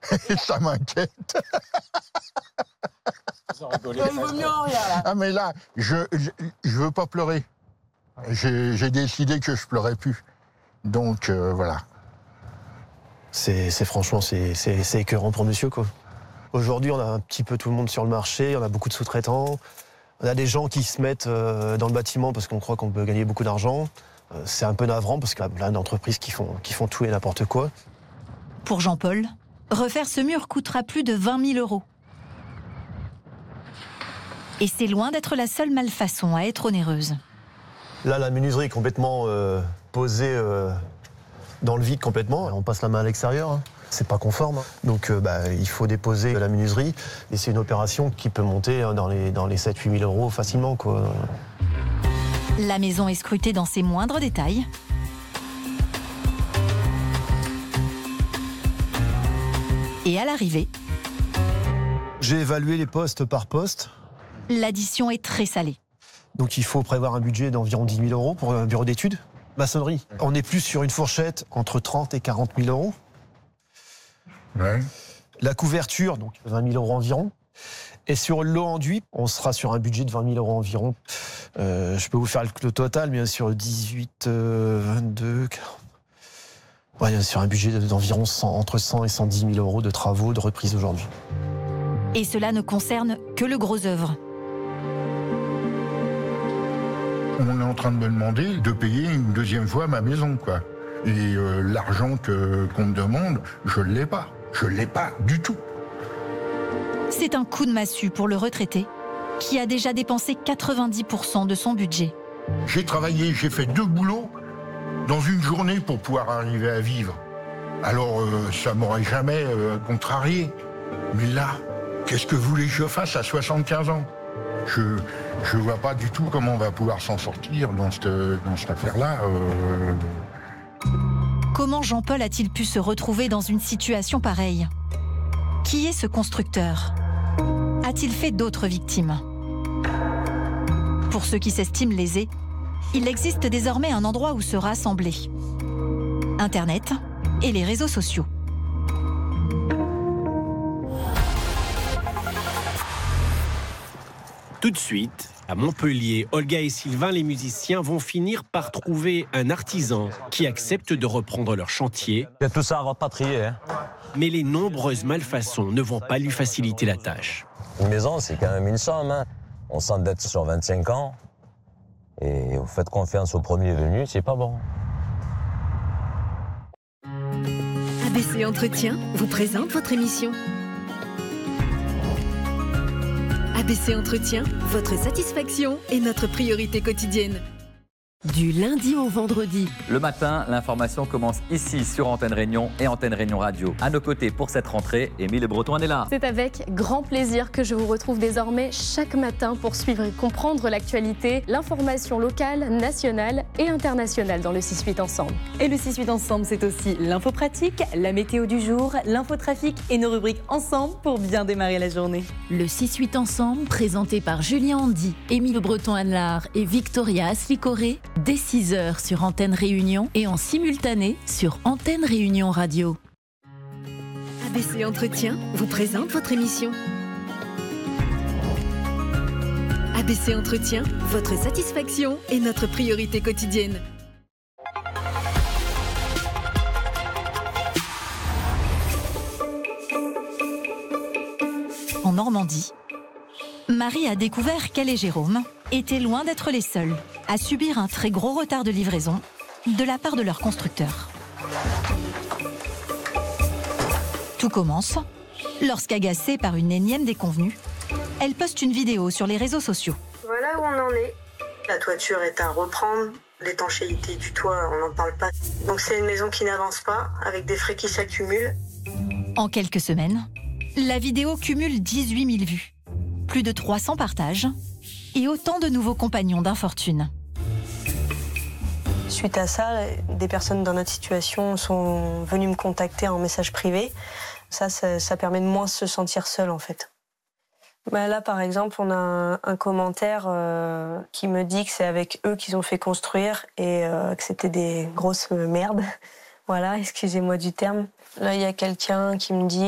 Ça m'inquiète. Il vaut mieux en rire, là. Ah mais là, je veux pas pleurer. J'ai décidé que je pleurais plus. Donc voilà. Franchement, c'est écœurant pour monsieur, quoi. Aujourd'hui, on a un petit peu tout le monde sur le marché, on a beaucoup de sous-traitants, on a des gens qui se mettent dans le bâtiment parce qu'on croit qu'on peut gagner beaucoup d'argent. C'est un peu navrant parce qu'il y a plein d'entreprises qui font tout et n'importe quoi. Pour Jean-Paul, refaire ce mur coûtera plus de 20 000 €. Et c'est loin d'être la seule malfaçon à être onéreuse. Là, la menuiserie est complètement posée dans le vide complètement. On passe la main à l'extérieur, hein. C'est pas conforme. Donc il faut déposer la menuiserie. Et c'est une opération qui peut monter dans les 7 000 - 8 000 € facilement, quoi. La maison est scrutée dans ses moindres détails. Et à l'arrivée, J'ai évalué les postes par poste. l'addition est très salée. Donc il faut prévoir un budget d'environ 10 000 € pour un bureau d'études. Maçonnerie, on est plus sur une fourchette entre 30 et 40 000 €. Ouais. La couverture, donc 20 000 € environ. Et sur l'eau-enduit, on sera sur un budget de 20 000 € environ. Je peux vous faire le total, mais sur 18, 22... 40... Ouais, sur un budget d'environ entre 100 et 110 000 € de travaux, de reprise aujourd'hui. Et cela ne concerne que le gros œuvre. On est en train de me demander de payer une deuxième fois ma maison, quoi. Et l'argent qu'on me demande, je ne l'ai pas. Je ne l'ai pas du tout. C'est un coup de massue pour le retraité, qui a déjà dépensé 90% de son budget. J'ai travaillé, j'ai fait 2 boulots dans une journée pour pouvoir arriver à vivre. Alors, ça m'aurait jamais contrarié. Mais là, qu'est-ce que vous voulez que je fasse à 75 ans ? Je vois pas du tout comment on va pouvoir s'en sortir dans cette affaire-là. Comment Jean-Paul a-t-il pu se retrouver dans une situation pareille ? Qui est ce constructeur ? A-t-il fait d'autres victimes ? Pour ceux qui s'estiment lésés, il existe désormais un endroit où se rassembler. Internet et les réseaux sociaux. Tout de suite, à Montpellier, Olga et Sylvain, les musiciens, vont finir par trouver un artisan qui accepte de reprendre leur chantier. Il y a tout ça à rapatrier. Hein. Mais les nombreuses malfaçons ne vont pas lui faciliter la tâche. Une maison, c'est quand même une somme. Hein. On s'endette sur 25 ans. Et vous faites confiance au premier venu, c'est pas bon. ABC Entretien vous présente votre émission. ABC Entretien, votre satisfaction est notre priorité quotidienne. Du lundi au vendredi. Le matin, l'information commence ici sur Antenne Réunion et Antenne Réunion Radio. À nos côtés pour cette rentrée, Émile Breton est là. C'est avec grand plaisir que je vous retrouve désormais chaque matin pour suivre et comprendre l'actualité, l'information locale, nationale et internationale dans le 6-8 Ensemble. Et le 6-8 Ensemble, c'est aussi l'info pratique, la météo du jour, l'infotrafic et nos rubriques ensemble pour bien démarrer la journée. Le 6-8 Ensemble, présenté par Julien Handy, Émile Breton-Anlard et Victoria Aslicoré, dès 6h sur Antenne Réunion et en simultané sur Antenne Réunion Radio. ABC Entretien vous présente votre émission. ABC Entretien, votre satisfaction est notre priorité quotidienne. En Normandie, Marie a découvert qu'elle et Jérôme étaient loin d'être les seuls à subir un très gros retard de livraison de la part de leur constructeur. Tout commence lorsqu'agacée par une énième déconvenue, elle poste une vidéo sur les réseaux sociaux. Voilà où on en est. La toiture est à reprendre. L'étanchéité du toit, on n'en parle pas. Donc c'est une maison qui n'avance pas, avec des frais qui s'accumulent. En quelques semaines, la vidéo cumule 18 000 vues, plus de 300 partages et autant de nouveaux compagnons d'infortune. Suite à ça, des personnes dans notre situation sont venues me contacter en message privé. Ça permet de moins se sentir seul, en fait. Là, par exemple, on a un commentaire qui me dit que c'est avec eux qu'ils ont fait construire et que c'était des grosses merdes. Voilà, excusez-moi du terme. Là, il y a quelqu'un qui me dit